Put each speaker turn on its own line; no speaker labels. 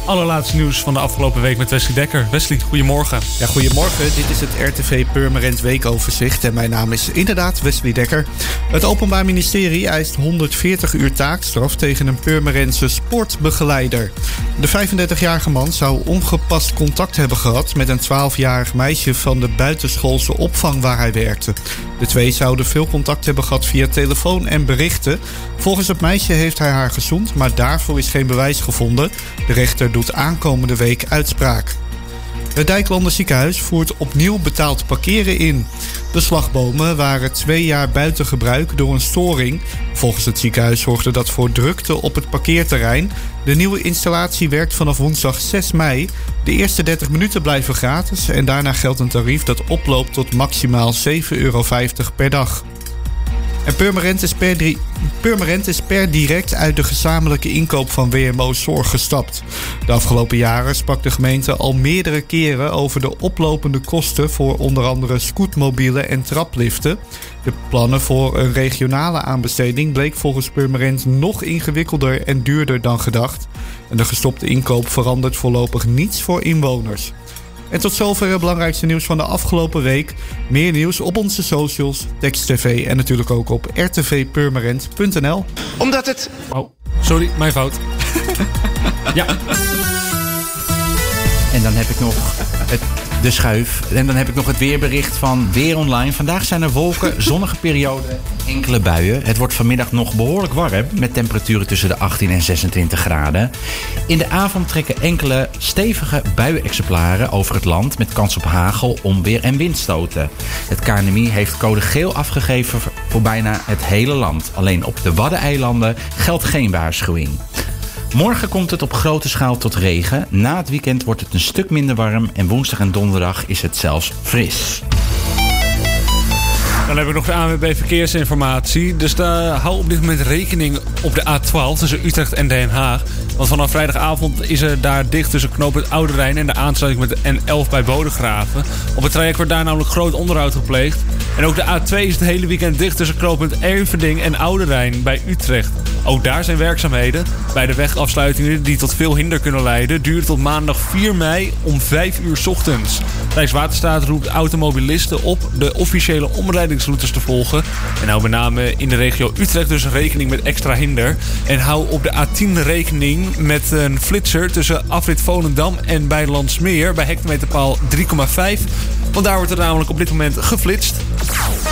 allerlaatste nieuws van de afgelopen week met Wesley Dekker. Wesley, goedemorgen.
Ja, goedemorgen. Dit is het RTV Purmerend Weekoverzicht en mijn naam is inderdaad Wesley Dekker. Het Openbaar Ministerie eist 140 uur taakstraf tegen een Purmerendse sportbegeleider. De 35-jarige man zou ongepast contact hebben gehad met een 12-jarig meisje van de buitenschoolse opvang waar hij werkte. De twee zouden veel contact hebben gehad via telefoon en berichten. Volgens het meisje heeft hij haar gezoend, maar daarvoor is geen bewijs gevonden. De rechter doet aankomende week uitspraak. Het Dijklander ziekenhuis voert opnieuw betaald parkeren in. De slagbomen waren 2 jaar buiten gebruik door een storing. Volgens het ziekenhuis zorgde dat voor drukte op het parkeerterrein. De nieuwe installatie werkt vanaf woensdag 6 mei. De eerste 30 minuten blijven gratis en daarna geldt een tarief dat oploopt tot maximaal €7,50 per dag. En Purmerend is per direct uit de gezamenlijke inkoop van WMO Zorg gestapt. De afgelopen jaren sprak de gemeente al meerdere keren over de oplopende kosten voor onder andere scootmobielen en trapliften. De plannen voor een regionale aanbesteding bleek volgens Purmerend nog ingewikkelder en duurder dan gedacht. En de gestopte inkoop verandert voorlopig niets voor inwoners. En tot zover het belangrijkste nieuws van de afgelopen week. Meer nieuws op onze socials, Text TV en natuurlijk ook op rtvpurmerend.nl.
Omdat het...
Oh, sorry, mijn fout. Ja.
En dan heb ik nog de schuif. En dan heb ik nog het weerbericht van Weer Online. Vandaag zijn er wolken, zonnige perioden, enkele buien. Het wordt vanmiddag nog behoorlijk warm met temperaturen tussen de 18 en 26 graden. In de avond trekken enkele stevige buienexemplaren over het land met kans op hagel, onweer en windstoten. Het KNMI heeft code geel afgegeven voor bijna het hele land. Alleen op de Waddeneilanden geldt geen waarschuwing. Morgen komt het op grote schaal tot regen. Na het weekend wordt het een stuk minder warm en woensdag en donderdag is het zelfs fris.
Dan hebben we nog de ANWB Verkeersinformatie. Dus hou op dit moment rekening op de A12 tussen Utrecht en Den Haag. Want vanaf vrijdagavond is er daar dicht tussen knooppunt Oude Rijn en de aansluiting met de N11 bij Bodegraven. Op het traject wordt daar namelijk groot onderhoud gepleegd. En ook de A2 is het hele weekend dicht tussen knooppunt Everding en Oude Rijn bij Utrecht. Ook daar zijn werkzaamheden. Bij de wegafsluitingen die tot veel hinder kunnen leiden duurt tot maandag 4 mei om 5 uur 's ochtends. Rijkswaterstaat roept automobilisten op de officiële omrijdingsroutes te volgen. En hou met name in de regio Utrecht dus rekening met extra hinder. En hou op de A10 rekening met een flitser tussen afrit Volendam en bij Landsmeer bij hectometerpaal 3,5. Want daar wordt er namelijk op dit moment geflitst.